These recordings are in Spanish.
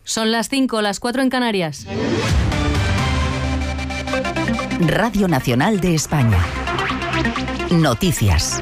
Son las 5, las 4 en Canarias. Radio Nacional de España. Noticias.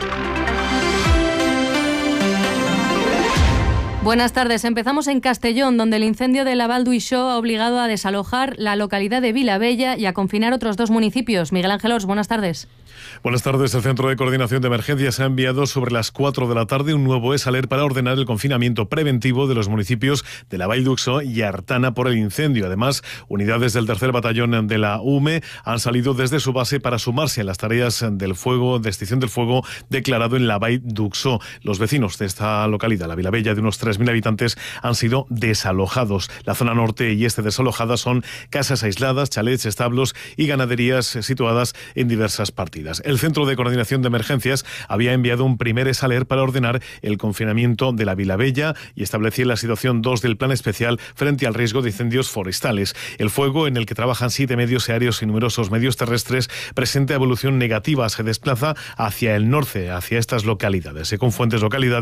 Buenas tardes. Empezamos en Castellón, donde el incendio de la Vall d'Uixó ha obligado a desalojar la localidad de Vilabella y a confinar otros 2 municipios. Miguel Ángel Ors, buenas tardes. Buenas tardes. El Centro de Coordinación de Emergencias ha enviado sobre las 4 de la tarde un nuevo ESALER para ordenar el confinamiento preventivo de los municipios de la Vall d'Uixó y Artana por el incendio. Además, unidades del 3er Batallón de la UME han salido desde su base para sumarse a las tareas del fuego, de extinción del fuego declarado en la Vall d'Uixó. Los vecinos de esta localidad, la Vilabella, de unos 3.000 habitantes, han sido desalojados. La zona norte y este desalojada son casas aisladas, chalets, establos y ganaderías situadas en diversas partidas. El Centro de Coordinación de Emergencias había enviado un primer ESALER para ordenar el confinamiento de la Vilabella y establecer la situación 2 del plan especial frente al riesgo de incendios forestales. El fuego, en el que trabajan 7 medios aéreos y numerosos medios terrestres, presenta evolución negativa. Se desplaza hacia el norte, hacia estas localidades. Según fuentes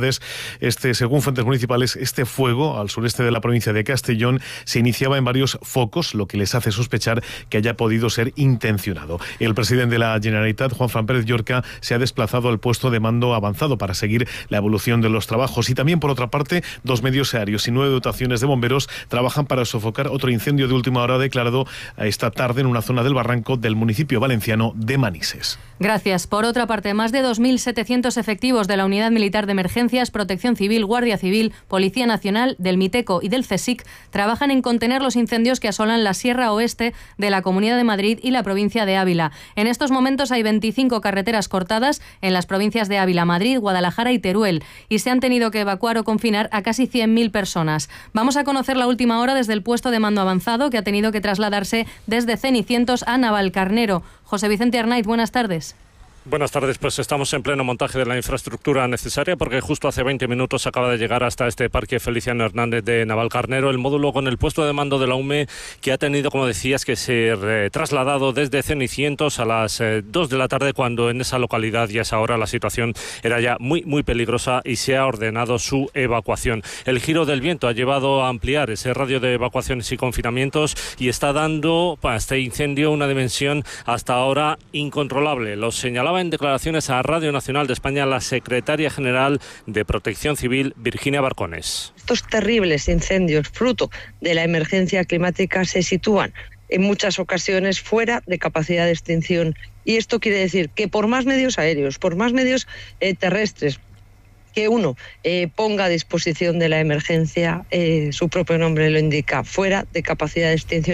municipales, este fuego al sureste de la provincia de Castellón se iniciaba en varios focos, lo que les hace sospechar que haya podido ser intencionado. El presidente de la Generalitat, Juanfran Pérez Llorca, se ha desplazado al puesto de mando avanzado para seguir la evolución de los trabajos. Y también, por otra parte, 2 medios aéreos y 9 dotaciones de bomberos trabajan para sofocar otro incendio de última hora declarado esta tarde en una zona del barranco del municipio valenciano de Manises. Gracias. Por otra parte, más de 2.700 efectivos de la Unidad Militar de Emergencias, Protección Civil, Guardia Civil, Policía Nacional, del Miteco y del CSIC trabajan en contener los incendios que asolan la Sierra Oeste de la Comunidad de Madrid y la provincia de Ávila. En estos momentos hay 25 carreteras cortadas en las provincias de Ávila, Madrid, Guadalajara y Teruel, y se han tenido que evacuar o confinar a casi 100.000 personas. Vamos a conocer la última hora desde el puesto de mando avanzado, que ha tenido que trasladarse desde Cenicientos a Navalcarnero. José Vicente Arnaiz, buenas tardes. Buenas tardes, pues estamos en pleno montaje de la infraestructura necesaria porque justo hace 20 minutos acaba de llegar hasta este parque Feliciano Hernández de Navalcarnero el módulo con el puesto de mando de la UME, que ha tenido, como decías, que ser trasladado desde Cenicientos a las 2 de la tarde, cuando en esa localidad y a esa hora la situación era ya muy peligrosa y se ha ordenado su evacuación. El giro del viento ha llevado a ampliar ese radio de evacuaciones y confinamientos y está dando a este incendio una dimensión hasta ahora incontrolable. Lo señalaba en declaraciones a Radio Nacional de España la secretaria general de Protección Civil, Virginia Barcones. Estos terribles incendios, fruto de la emergencia climática, se sitúan en muchas ocasiones fuera de capacidad de extinción. Y esto quiere decir que por más medios aéreos, por más medios terrestres que uno ponga a disposición de la emergencia, su propio nombre lo indica, fuera de capacidad de extinción.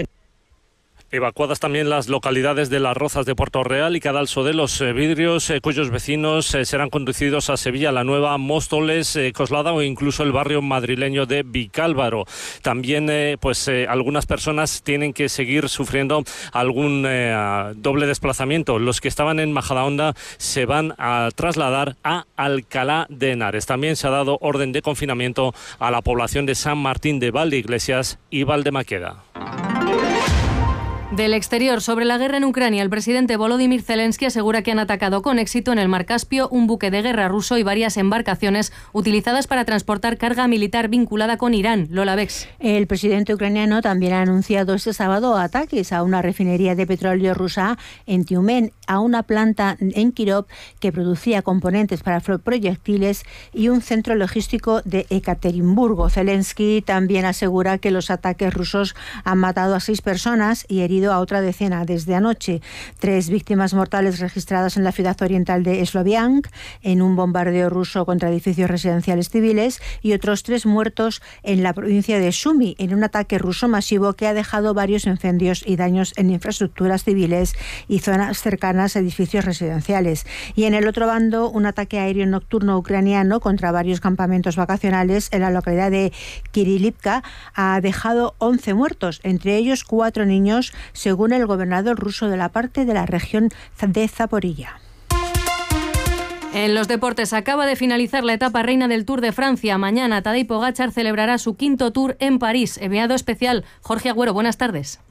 Evacuadas también las localidades de Las Rozas de Puerto Real y Cadalso de los Vidrios, cuyos vecinos serán conducidos a Sevilla, La Nueva, Móstoles, Coslada o incluso el barrio madrileño de Vicálvaro. También algunas personas tienen que seguir sufriendo algún doble desplazamiento. Los que estaban en Majadahonda se van a trasladar a Alcalá de Henares. También se ha dado orden de confinamiento a la población de San Martín de Valdeiglesias y Valdemaqueda. Del exterior, sobre la guerra en Ucrania, el presidente Volodymyr Zelensky asegura que han atacado con éxito en el mar Caspio un buque de guerra ruso y varias embarcaciones utilizadas para transportar carga militar vinculada con Irán. Lola Bex. El presidente ucraniano también ha anunciado este sábado ataques a una refinería de petróleo rusa en Tiumen, a una planta en Kirov que producía componentes para proyectiles y un centro logístico de Ekaterimburgo. Zelensky también asegura que los ataques rusos han matado a 6 personas y herido a otra decena desde anoche. 3 víctimas mortales registradas en la ciudad oriental de Sloviansk en un bombardeo ruso contra edificios residenciales civiles y otros 3 muertos en la provincia de Sumy en un ataque ruso masivo que ha dejado varios incendios y daños en infraestructuras civiles y zonas cercanas a edificios residenciales. Y en el otro bando, un ataque aéreo nocturno ucraniano contra varios campamentos vacacionales en la localidad de Kirilivka ha dejado 11 muertos, entre ellos 4 niños, según el gobernador ruso de la parte de la región de Zaporilla. En los deportes, acaba de finalizar la etapa reina del Tour de Francia. Mañana Tadej Pogačar celebrará su 5º Tour en París. Enviado especial Jorge Agüero, buenas tardes.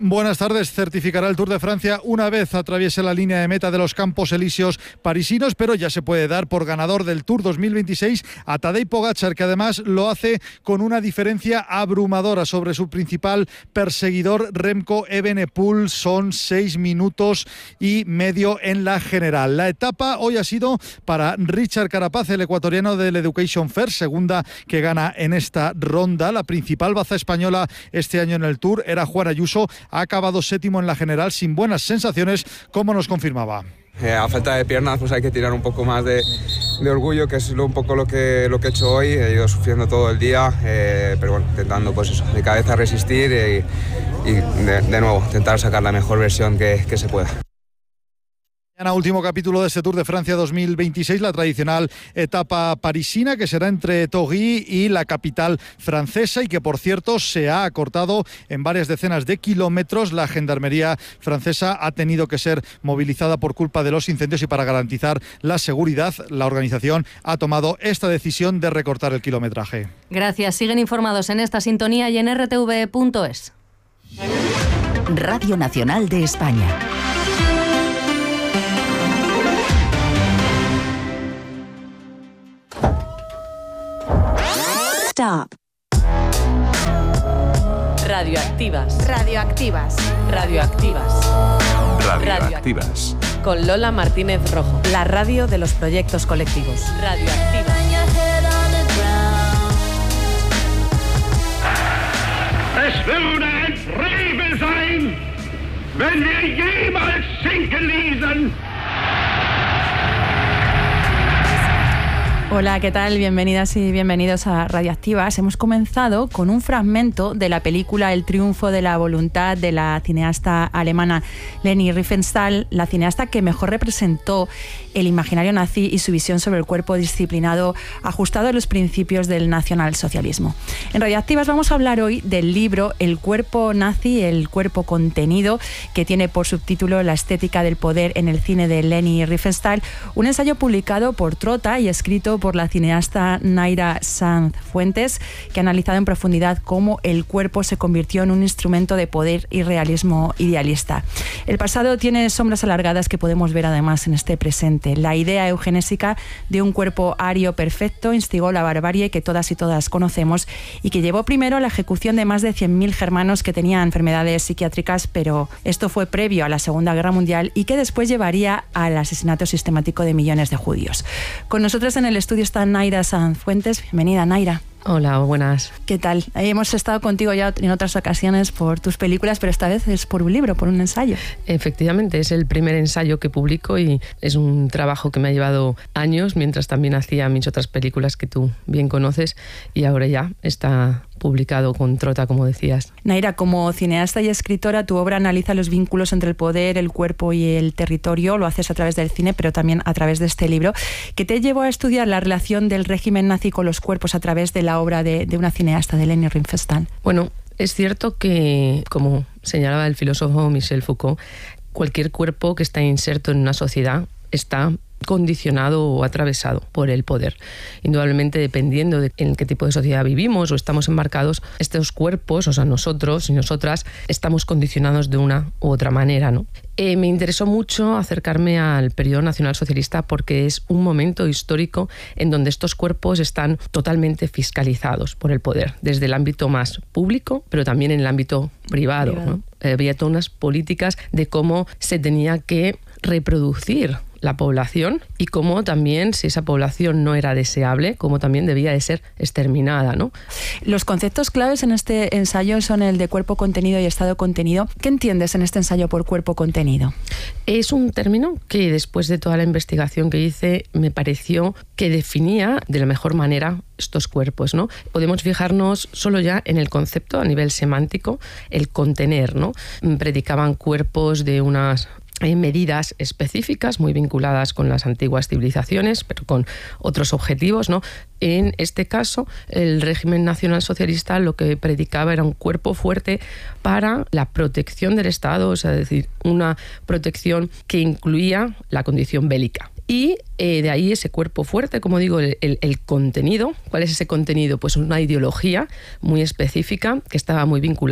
Buenas tardes. Certificará el Tour de Francia una vez atraviese la línea de meta de los Campos Elíseos parisinos, pero ya se puede dar por ganador del Tour 2026 a Tadej Pogačar, que además lo hace con una diferencia abrumadora sobre su principal perseguidor Remco Evenepoel. Son 6 minutos y medio en la general. La etapa hoy ha sido para Richard Carapaz, el ecuatoriano del Education First, segunda que gana en esta ronda. La principal baza española este año en el Tour era Juan Ayuso. Ha acabado séptimo en la general sin buenas sensaciones, como nos confirmaba. A falta de piernas pues hay que tirar un poco más de orgullo, que es un poco lo que he hecho hoy. He ido sufriendo todo el día, pero bueno, intentando pues eso, de cabeza resistir y de nuevo intentar sacar la mejor versión que se pueda. Último capítulo de este Tour de Francia 2026, la tradicional etapa parisina que será entre Torry y la capital francesa y que, por cierto, se ha acortado en varias decenas de kilómetros. La gendarmería francesa ha tenido que ser movilizada por culpa de los incendios y para garantizar la seguridad, la organización ha tomado esta decisión de recortar el kilometraje. Gracias. Siguen informados en esta sintonía y en rtv.es. Radio Nacional de España. Stop. Radioactivas. Radioactivas. Radioactivas. Radioactivas. Con Lola Martínez Rojo. La radio de los proyectos colectivos. Radioactivas. Es würde ein Frevel sein, wenn wir jemals sinken ließen. Hola, ¿qué tal? Bienvenidas y bienvenidos a Radioactivas. Hemos comenzado con un fragmento de la película El triunfo de la voluntad de la cineasta alemana Leni Riefenstahl, la cineasta que mejor representó el imaginario nazi y su visión sobre el cuerpo disciplinado ajustado a los principios del nacionalsocialismo. En Radioactivas vamos a hablar hoy del libro El cuerpo nazi, el cuerpo contenido, que tiene por subtítulo La estética del poder en el cine de Leni Riefenstahl, un ensayo publicado por Trota y escrito por la cineasta Naira Sanz Fuentes, que ha analizado en profundidad cómo el cuerpo se convirtió en un instrumento de poder y realismo idealista. El pasado tiene sombras alargadas que podemos ver además en este presente. La idea eugenésica de un cuerpo ario perfecto instigó la barbarie que todas y todas conocemos y que llevó primero a la ejecución de más de 100.000 germanos que tenían enfermedades psiquiátricas, pero esto fue previo a la Segunda Guerra Mundial y que después llevaría al asesinato sistemático de millones de judíos. Con nosotros en el estudio está Naira Sanz Fuentes. Bienvenida, Naira. Hola, buenas. ¿Qué tal? Hemos estado contigo ya en otras ocasiones por tus películas, pero esta vez es por un libro, por un ensayo. Efectivamente, es el primer ensayo que publico y es un trabajo que me ha llevado años, mientras también hacía mis otras películas que tú bien conoces, y ahora ya está publicado con Trota, como decías. Naira, como cineasta y escritora, tu obra analiza los vínculos entre el poder, el cuerpo y el territorio. Lo haces a través del cine, pero también a través de este libro, que te llevó a estudiar la relación del régimen nazi con los cuerpos a través de la obra de una cineasta, de Leni Riefenstahl. Bueno, es cierto que, como señalaba el filósofo Michel Foucault, cualquier cuerpo que está inserto en una sociedad está condicionado o atravesado por el poder. Indudablemente, dependiendo de en qué tipo de sociedad vivimos o estamos embarcados, estos cuerpos, o sea, nosotros y nosotras, estamos condicionados de una u otra manera, ¿no? Me interesó mucho acercarme al periodo nacionalsocialista porque es un momento histórico en donde estos cuerpos están totalmente fiscalizados por el poder, desde el ámbito más público, pero también en el ámbito privado, ¿no? Había todas unas políticas de cómo se tenía que reproducir la población y cómo también, si esa población no era deseable, cómo también debía de ser exterminada, ¿no? Los conceptos claves en este ensayo son el de cuerpo contenido y estado contenido. ¿Qué entiendes en este ensayo por cuerpo contenido? Es un término que, después de toda la investigación que hice, me pareció que definía de la mejor manera estos cuerpos, ¿no? Podemos fijarnos solo ya en el concepto a nivel semántico, el contener, ¿no? Predicaban cuerpos de unas medidas específicas muy vinculadas con las antiguas civilizaciones, pero con otros objetivos, ¿no? En este caso, el régimen nacionalsocialista lo que predicaba era un cuerpo fuerte para la protección del Estado, o sea, es decir, una protección que incluía la condición bélica. Y de ahí ese cuerpo fuerte, como digo, el contenido. ¿Cuál es ese contenido? Pues una ideología muy específica que estaba muy vinculada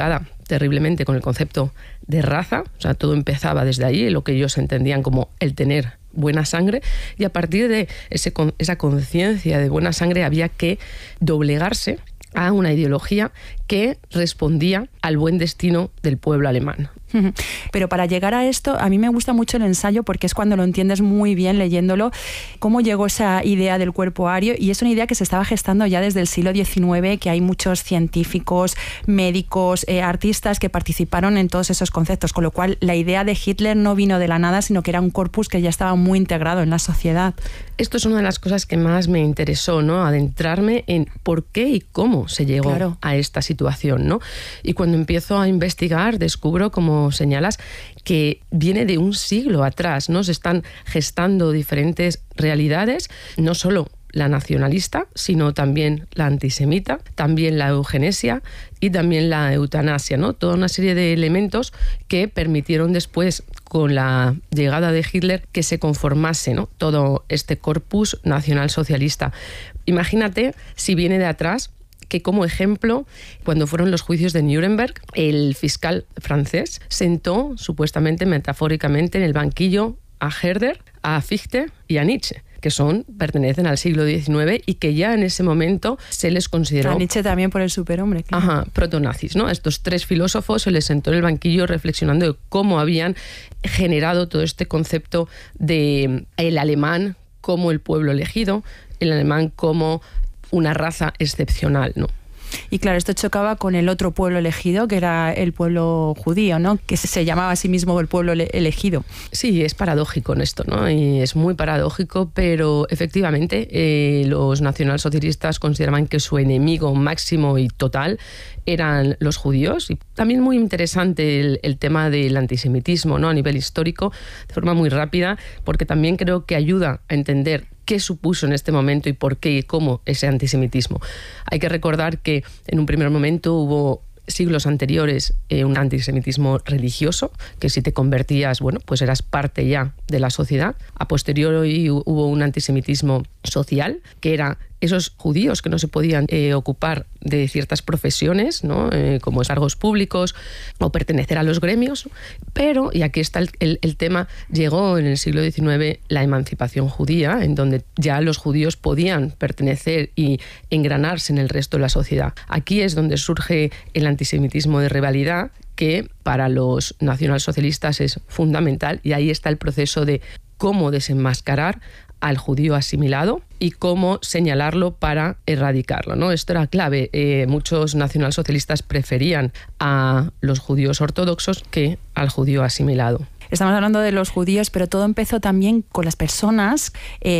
terriblemente con el concepto de raza, o sea, todo empezaba desde ahí, lo que ellos entendían como el tener buena sangre, y a partir de esa conciencia de buena sangre había que doblegarse a una ideología que respondía al buen destino del pueblo alemán. Pero para llegar a esto, a mí me gusta mucho el ensayo porque es cuando lo entiendes muy bien leyéndolo, cómo llegó esa idea del cuerpo ario, y es una idea que se estaba gestando ya desde el siglo XIX, que hay muchos científicos, médicos, artistas que participaron en todos esos conceptos, con lo cual la idea de Hitler no vino de la nada, sino que era un corpus que ya estaba muy integrado en la sociedad. Esto es una de las cosas que más me interesó, ¿no? Adentrarme en por qué y cómo se llegó a esta situación, ¿no? Y cuando empiezo a investigar, descubro, como señalas, que viene de un siglo atrás, ¿no? Se están gestando diferentes realidades, no solo la nacionalista, sino también la antisemita, también la eugenesia y también la eutanasia, ¿no? Toda una serie de elementos que permitieron después, con la llegada de Hitler, que se conformase, ¿no? Todo este corpus nacionalsocialista. Imagínate si viene de atrás, que como ejemplo, cuando fueron los juicios de Nuremberg, el fiscal francés sentó, supuestamente, metafóricamente, en el banquillo a Herder, a Fichte y a Nietzsche, que pertenecen al siglo XIX y que ya en ese momento se les consideró... A Nietzsche también por el superhombre. Claro. Ajá, protonazis, ¿no? A estos tres filósofos se les sentó en el banquillo reflexionando de cómo habían generado todo este concepto de el alemán como el pueblo elegido, el alemán como una raza excepcional, ¿no? Y claro, esto chocaba con el otro pueblo elegido, que era el pueblo judío, ¿no? Que se llamaba a sí mismo el pueblo elegido. Sí, es paradójico en esto, ¿no? Y es muy paradójico, pero efectivamente los nacionalsocialistas consideraban que su enemigo máximo y total eran los judíos. Y también muy interesante el tema del antisemitismo, ¿no? A nivel histórico, de forma muy rápida, porque también creo que ayuda a entender qué supuso en este momento y por qué y cómo ese antisemitismo. Hay que recordar que en un primer momento hubo siglos anteriores un antisemitismo religioso, que si te convertías, bueno, pues eras parte ya de la sociedad. A posteriori hubo un antisemitismo social, que era esos judíos que no se podían ocupar de ciertas profesiones, ¿no? Como cargos públicos o pertenecer a los gremios, pero, y aquí está el tema, llegó en el siglo XIX la emancipación judía, en donde ya los judíos podían pertenecer y engranarse en el resto de la sociedad. Aquí es donde surge el antisemitismo de rivalidad, que para los nacionalsocialistas es fundamental, y ahí está el proceso de cómo desenmascarar al judío asimilado y cómo señalarlo para erradicarlo, ¿no? Esto era clave. Muchos nacionalsocialistas preferían a los judíos ortodoxos que al judío asimilado. Estamos hablando de los judíos, pero todo empezó también con las personas.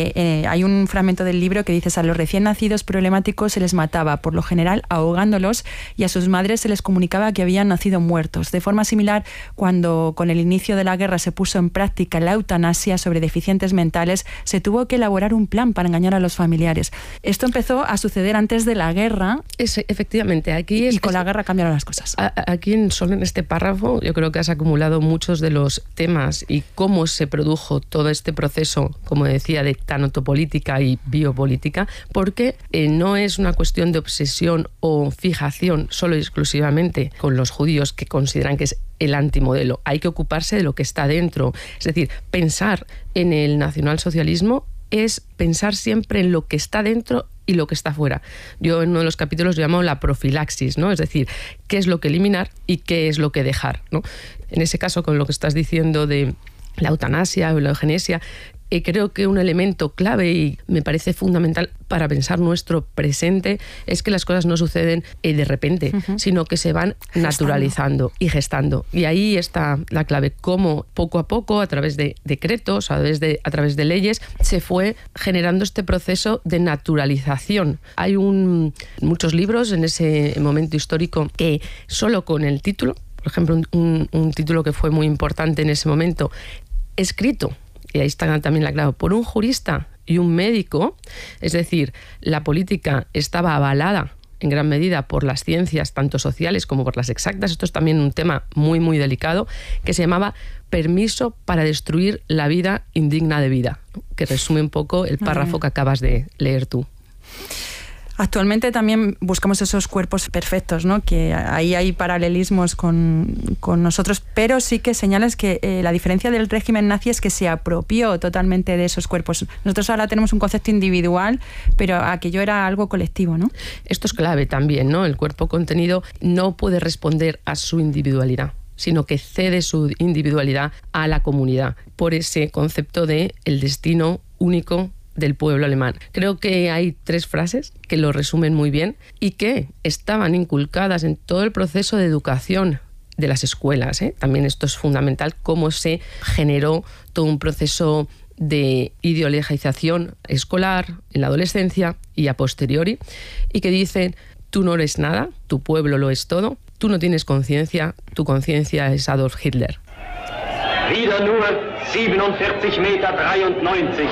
Hay un fragmento del libro que dice: a los recién nacidos problemáticos se les mataba, por lo general ahogándolos, y a sus madres se les comunicaba que habían nacido muertos. De forma similar, cuando con el inicio de la guerra se puso en práctica la eutanasia sobre deficientes mentales, se tuvo que elaborar un plan para engañar a los familiares. Esto empezó a suceder antes de la guerra. Efectivamente, aquí y con la guerra cambiaron las cosas. Aquí solo en este párrafo yo creo que has acumulado muchos de los temas y cómo se produjo todo este proceso, como decía, de tanatopolítica y biopolítica, porque no es una cuestión de obsesión o fijación solo y exclusivamente con los judíos, que consideran que es el antimodelo. Hay que ocuparse de lo que está dentro. Es decir, pensar en el nacionalsocialismo es pensar siempre en lo que está dentro y lo que está fuera. Yo en uno de los capítulos lo llamo la profilaxis, ¿no? Es decir, qué es lo que eliminar y qué es lo que dejar, ¿no? En ese caso, con lo que estás diciendo de la eutanasia o la eugenesia, creo que un elemento clave y me parece fundamental para pensar nuestro presente es que las cosas no suceden de repente, sino que se van naturalizando y gestando. Y ahí está la clave, cómo poco a poco, a través de decretos, a través de leyes, se fue generando este proceso de naturalización. Hay muchos libros en ese momento histórico que solo con el título, por ejemplo, un título que fue muy importante en ese momento, escrito, y ahí está también la clave, por un jurista y un médico, es decir, la política estaba avalada en gran medida por las ciencias, tanto sociales como por las exactas. Esto es también un tema muy, muy delicado, que se llamaba Permiso para destruir la vida indigna de vida, que resume un poco el párrafo que acabas de leer tú. Actualmente también buscamos esos cuerpos perfectos, ¿no? Que ahí hay paralelismos con nosotros, pero sí que señalas que la diferencia del régimen nazi es que se apropió totalmente de esos cuerpos. Nosotros ahora tenemos un concepto individual, pero aquello era algo colectivo, ¿no? Esto es clave también, ¿no? El cuerpo contenido no puede responder a su individualidad, sino que cede su individualidad a la comunidad por ese concepto de el destino único del pueblo alemán. Creo que hay 3 frases que lo resumen muy bien y que estaban inculcadas en todo el proceso de educación de las escuelas, ¿eh? También esto es fundamental, cómo se generó todo un proceso de ideologización escolar en la adolescencia y a posteriori, y que dicen: tú no eres nada, tu pueblo lo es todo, tú no tienes conciencia, tu conciencia es Adolf Hitler. Wieder nur 47,93 Meter.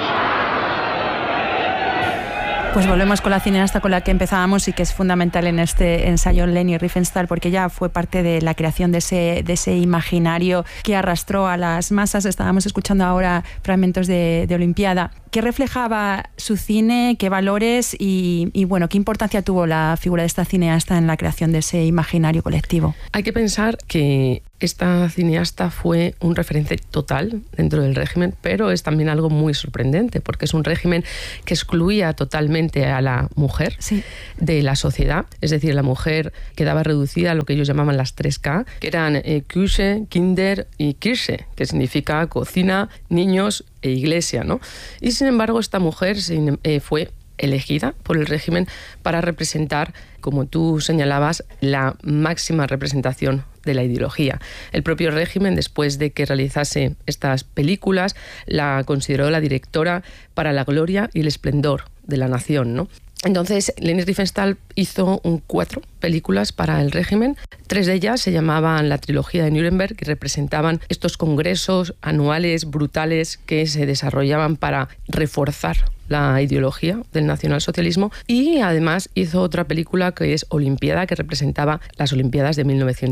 Pues volvemos con la cineasta con la que empezábamos y que es fundamental en este ensayo, Leni Riefenstahl, porque ella fue parte de la creación de ese imaginario que arrastró a las masas. Estábamos escuchando ahora fragmentos de Olimpiada. ¿Qué reflejaba su cine? ¿Qué valores? Y bueno, ¿qué importancia tuvo la figura de esta cineasta en la creación de ese imaginario colectivo? Hay que pensar que esta cineasta fue un referente total dentro del régimen, pero es también algo muy sorprendente, porque es un régimen que excluía totalmente a la mujer de la sociedad. Es decir, la mujer quedaba reducida a lo que ellos llamaban las 3K, que eran Küche, Kinder y Kirche, que significa cocina, niños e iglesia, ¿no? Y sin embargo, esta mujer fue elegida por el régimen para representar, como tú señalabas, la máxima representación de la ideología. El propio régimen, después de que realizase estas películas, la consideró la directora para la gloria y el esplendor de la nación, ¿no? Entonces, Leni Riefenstahl hizo 4 películas para el régimen. 3 de ellas se llamaban la trilogía de Nuremberg y representaban estos congresos anuales brutales que se desarrollaban para reforzar la ideología del nacionalsocialismo, y además hizo otra película que es Olimpiada, que representaba las Olimpiadas de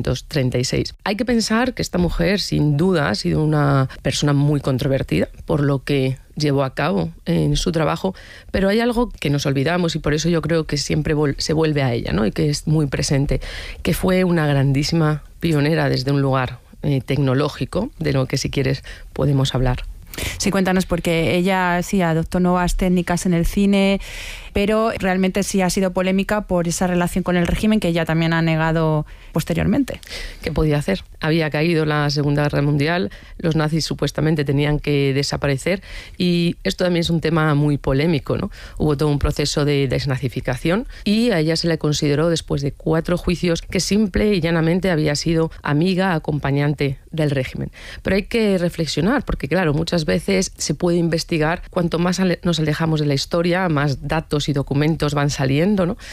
1936. Hay que pensar que esta mujer sin duda ha sido una persona muy controvertida por lo que llevó a cabo en su trabajo, pero hay algo que nos olvidamos y por eso yo creo que siempre se vuelve a ella, ¿no? Y que es muy presente, que fue una grandísima pionera desde un lugar tecnológico, de lo que si quieres podemos hablar. Sí, cuéntanos, porque ella sí adoptó nuevas técnicas en el cine, pero realmente sí ha sido polémica por esa relación con el régimen que ella también ha negado posteriormente. ¿Qué podía hacer? Había caído la Segunda Guerra Mundial, los nazis supuestamente tenían que desaparecer y esto también es un tema muy polémico, ¿no? Hubo todo un proceso de desnazificación y a ella se le consideró, después de 4 juicios, que simple y llanamente había sido amiga, acompañante del régimen. Pero hay que reflexionar, porque claro, muchas veces se puede investigar, cuanto más nos alejamos de la historia, más datos y documentos van saliendo, ¿no?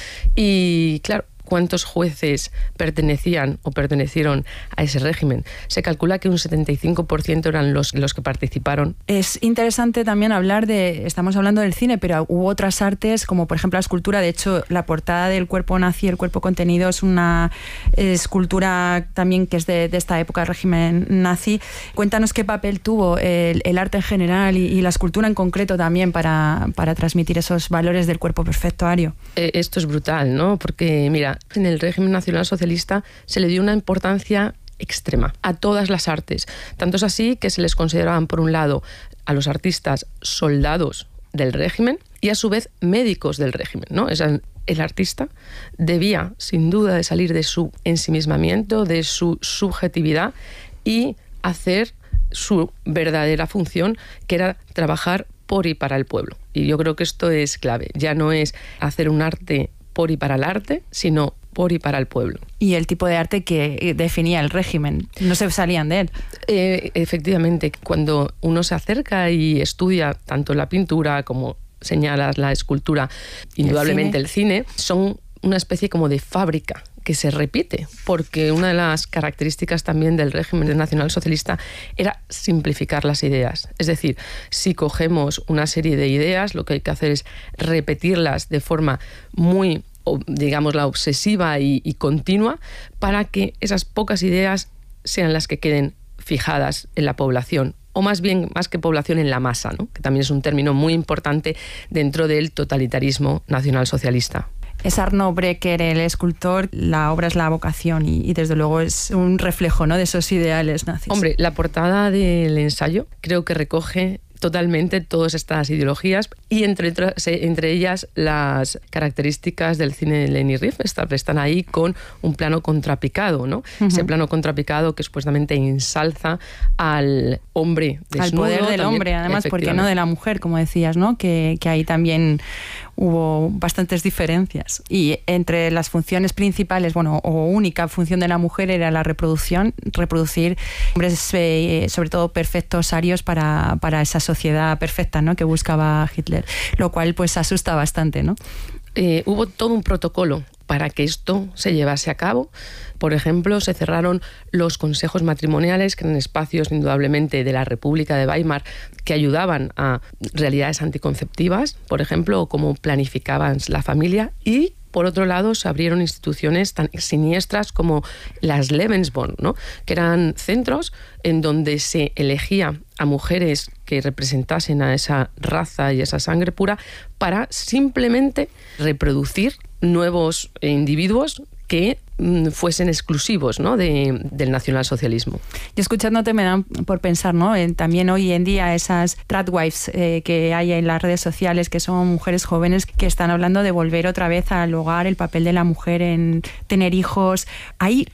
Y claro, ¿cuántos jueces pertenecían o pertenecieron a ese régimen? Se calcula que un 75% eran los que participaron. Es interesante también hablar estamos hablando del cine, pero hubo otras artes, como por ejemplo la escultura. De hecho, la portada del cuerpo nazi, el cuerpo contenido, es una escultura también que es de esta época del régimen nazi. Cuéntanos qué papel tuvo el arte en general y la escultura en concreto también para transmitir esos valores del cuerpo perfecto, Ario. Esto es brutal, ¿no? Porque, mira, en el régimen nacionalsocialista se le dio una importancia extrema a todas las artes. Tanto es así que se les consideraban, por un lado, a los artistas soldados del régimen y a su vez médicos del régimen, ¿no? El artista debía, sin duda, de salir de su ensimismamiento, de su subjetividad y hacer su verdadera función, que era trabajar por y para el pueblo. Y yo creo que esto es clave. Ya no es hacer un arte por y para el arte, sino por y para el pueblo. Y el tipo de arte que definía el régimen, no se salían de él. Efectivamente, cuando uno se acerca y estudia tanto la pintura como señalas la escultura, indudablemente el cine, son una especie como de fábrica que se repite, porque una de las características también del régimen nacionalsocialista era simplificar las ideas. Es decir, si cogemos una serie de ideas, lo que hay que hacer es repetirlas de forma muy, digamos, la obsesiva y continua, para que esas pocas ideas sean las que queden fijadas en la población, o más bien, más que población, en la masa, ¿no? Que también es un término muy importante dentro del totalitarismo nacionalsocialista. Es Arno Breker, el escultor, la obra es la vocación y desde luego es un reflejo, ¿no?, de esos ideales nazis. Hombre, la portada del ensayo creo que recoge totalmente todas estas ideologías y entre ellas las características del cine de Leni Riefenstahl. Están ahí con un plano contrapicado, ¿no? Uh-huh. Ese plano contrapicado que supuestamente ensalza al hombre desnudo. Al poder del también, hombre, además, porque no de la mujer, como decías, ¿no? Que ahí también hubo bastantes diferencias. Y entre las funciones principales, o única función de la mujer era la reproducir hombres, sobre todo perfectos, arios para esa sociedad perfecta, ¿no?, que buscaba Hitler, lo cual pues asusta bastante, ¿no? Hubo todo un protocolo para que esto se llevase a cabo. Por ejemplo, se cerraron los consejos matrimoniales, que eran espacios indudablemente de la República de Weimar que ayudaban a realidades anticonceptivas, por ejemplo, o cómo planificaban la familia. Y por otro lado, se abrieron instituciones tan siniestras como las Lebensborn, ¿no?, que eran centros en donde se elegía a mujeres que representasen a esa raza y esa sangre pura para simplemente reproducir nuevos individuos que fuesen exclusivos, ¿no?, del nacionalsocialismo. Y escuchándote me dan por pensar, ¿no?, también hoy en día esas tradwives que hay en las redes sociales, que son mujeres jóvenes que están hablando de volver otra vez al hogar, el papel de la mujer en tener hijos. Hay